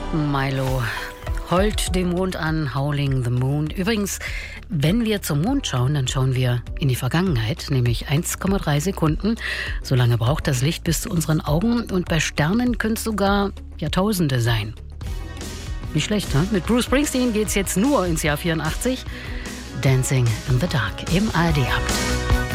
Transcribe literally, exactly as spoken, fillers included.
Milo heult den Mond an, Howling the Moon. Übrigens, wenn wir zum Mond schauen, dann schauen wir in die Vergangenheit, nämlich eins Komma drei Sekunden. So lange braucht das Licht bis zu unseren Augen und bei Sternen können es sogar Jahrtausende sein. Nicht schlecht, ne? Mit Bruce Springsteen geht's jetzt nur ins Jahr vierundachtzig. Dancing in the Dark im A R D-Abt.